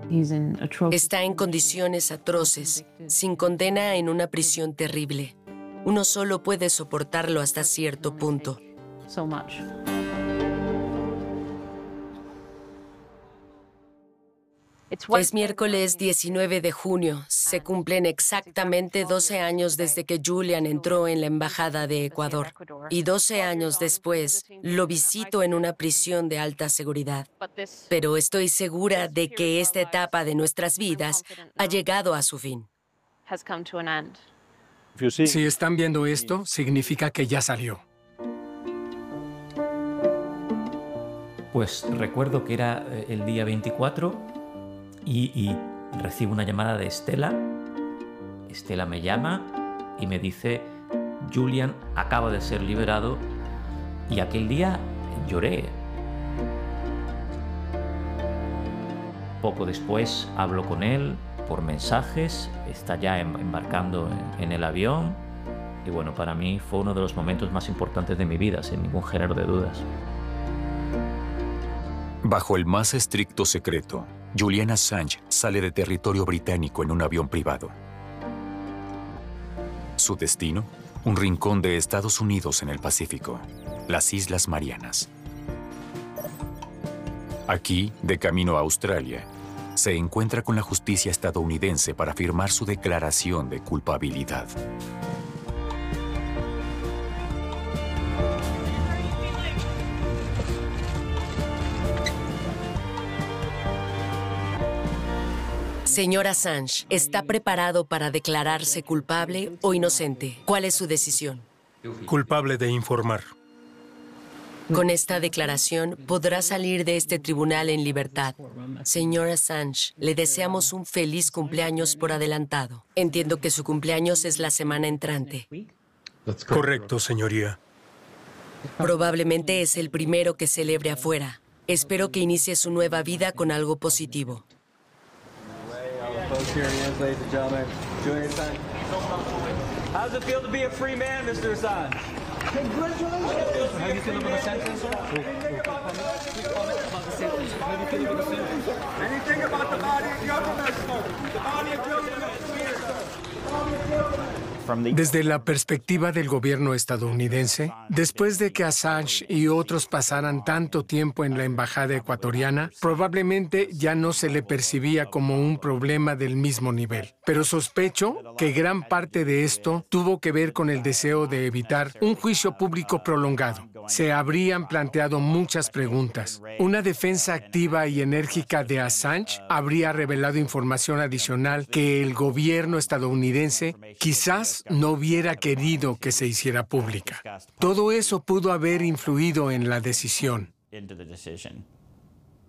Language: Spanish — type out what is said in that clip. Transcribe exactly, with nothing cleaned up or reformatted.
Está en condiciones atroces, sin condena en una prisión terrible. Uno solo puede soportarlo hasta cierto punto. Es miércoles diecinueve de junio. Se cumplen exactamente doce años desde que Julian entró en la Embajada de Ecuador. Y doce años después, lo visito en una prisión de alta seguridad. Pero estoy segura de que esta etapa de nuestras vidas ha llegado a su fin. Si están viendo esto, significa que ya salió. Pues recuerdo que era el día veinticuatro y, y recibo una llamada de Estela. Estela me llama y me dice: Julian acaba de ser liberado. Y aquel día lloré. Poco después hablo con él por mensajes, está ya embarcando en el avión. Y bueno, para mí fue uno de los momentos más importantes de mi vida, sin ningún género de dudas. Bajo el más estricto secreto, Julian Assange sale de territorio británico en un avión privado. Su destino, un rincón de Estados Unidos en el Pacífico, las Islas Marianas. Aquí, de camino a Australia, se encuentra con la justicia estadounidense para firmar su declaración de culpabilidad. Señor Assange, ¿está preparado para declararse culpable o inocente? ¿Cuál es su decisión? Culpable de informar. Con esta declaración podrá salir de este tribunal en libertad. Señor Assange, le deseamos un feliz cumpleaños por adelantado. Entiendo que su cumpleaños es la semana entrante. Correcto, señoría. Probablemente es el primero que celebre afuera. Espero que inicie su nueva vida con algo positivo. Here he is, ladies and gentlemen. Julian Assange. How does it feel to be a free man, Mister Assange? Congratulations! How do you feel about the sentence, sir? Anything about the sentence? How do you feel about the sentence? Anything about the body of Gilgamesh, sir? The body of Gilgamesh, here, sir. The body of Gilgamesh. Desde la perspectiva del gobierno estadounidense, después de que Assange y otros pasaran tanto tiempo en la embajada ecuatoriana, probablemente ya no se le percibía como un problema del mismo nivel. Pero sospecho que gran parte de esto tuvo que ver con el deseo de evitar un juicio público prolongado. Se habrían planteado muchas preguntas. Una defensa activa y enérgica de Assange habría revelado información adicional que el gobierno estadounidense quizás no hubiera querido que se hiciera pública. Todo eso pudo haber influido en la decisión.